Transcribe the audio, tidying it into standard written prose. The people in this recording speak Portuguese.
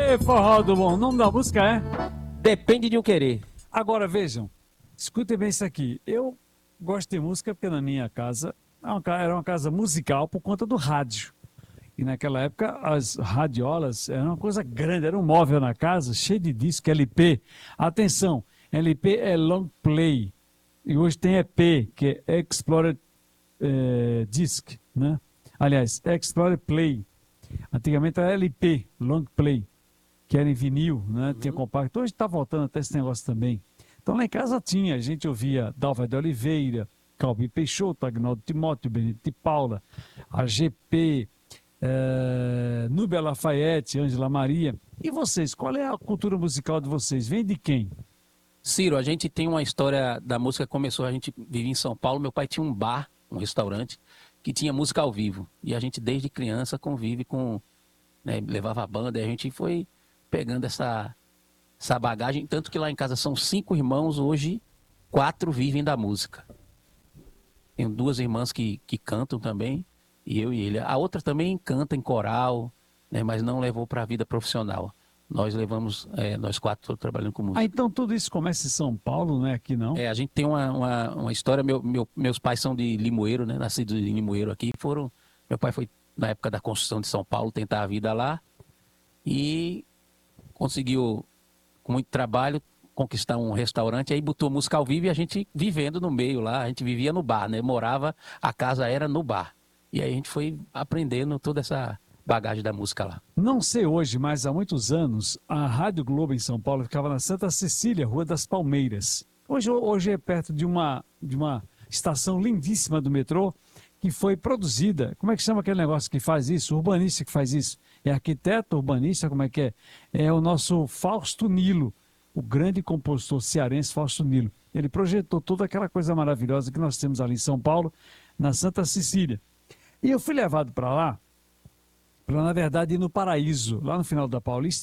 Ê, forró do bom, o nome da música é? Depende de um querer. Agora vejam, escutem bem isso aqui. Eu gosto de música porque na minha casa era uma casa musical por conta do rádio. E naquela época as radiolas eram uma coisa grande, era um móvel na casa cheio de disco, LP. Atenção, LP é long play. E hoje tem EP, que é Explorer Disc, né? Aliás, Explorer Play. Antigamente era LP, long play, que era em vinil, né? Tinha compacto. Hoje está voltando até esse negócio também. Então lá em casa tinha, a gente ouvia Dalva de Oliveira, Calbi Peixoto, Agnaldo Timóteo, Benito de Paula, AGP, Núbia Lafayette, Ângela Maria. E vocês, qual é a cultura musical de vocês? Vem de quem? Ciro, a gente tem uma história da música que começou, a gente vivia em São Paulo, meu pai tinha um bar, um restaurante, que tinha música ao vivo. E a gente desde criança convive com, né, levava a banda, e a gente foi pegando essa bagagem, tanto que lá em casa são 5 irmãos, hoje 4 vivem da música. Tenho 2 irmãs que cantam também, e eu e ele. A outra também canta em coral, né, mas não levou para a vida profissional. Nós levamos, nós 4 estamos trabalhando com música. Ah, então tudo isso começa em São Paulo, não é aqui não? A gente tem uma história, meus pais são de Limoeiro, né, nascidos em Limoeiro aqui, meu pai foi na época da construção de São Paulo tentar a vida lá, e conseguiu, com muito trabalho, conquistar um restaurante, aí botou música ao vivo e a gente vivendo no meio lá, a gente vivia no bar, né? Morava, a casa era no bar. E aí a gente foi aprendendo toda essa bagagem da música lá. Não sei hoje, mas há muitos anos, a Rádio Globo em São Paulo ficava na Santa Cecília, Rua das Palmeiras. Hoje é perto de uma estação lindíssima do metrô, que foi produzida. Como é que chama aquele negócio que faz isso? Urbanista que faz isso. É arquiteto, urbanista, como é que é? É o nosso Fausto Nilo, o grande compositor cearense Fausto Nilo. Ele projetou toda aquela coisa maravilhosa que nós temos ali em São Paulo, na Santa Cecília. E eu fui levado para lá, para, na verdade, ir no Paraíso, lá no final da Paulista,